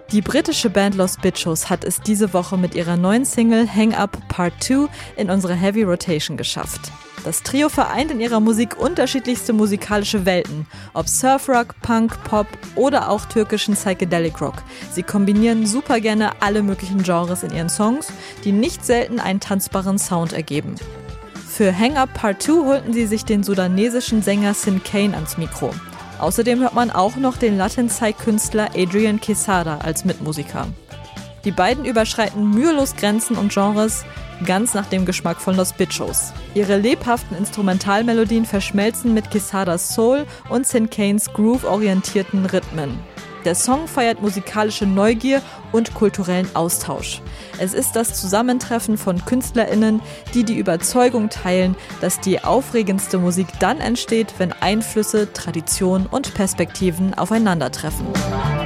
Die britische Band Los Bitchos hat es diese Woche mit ihrer neuen Single Hang Up Part 2 in unsere Heavy Rotation geschafft. Das Trio vereint in ihrer Musik unterschiedlichste musikalische Welten, ob Surfrock, Punk, Pop oder auch türkischen Psychedelic Rock. Sie kombinieren super gerne alle möglichen Genres in ihren Songs, die nicht selten einen tanzbaren Sound ergeben. Für Hang Up Part 2 holten sie sich den sudanesischen Sänger Sin Kane ans Mikro. Außerdem hört man auch noch den Latin-Psy-Künstler Adrian Quesada als Mitmusiker. Die beiden überschreiten mühelos Grenzen und Genres, ganz nach dem Geschmack von Los Bitchos. Ihre lebhaften Instrumentalmelodien verschmelzen mit Quesadas Soul und Sin Kanes groove-orientierten Rhythmen. Der Song feiert musikalische Neugier und kulturellen Austausch. Es ist das Zusammentreffen von KünstlerInnen, die die Überzeugung teilen, dass die aufregendste Musik dann entsteht, wenn Einflüsse, Tradition und Perspektiven aufeinandertreffen.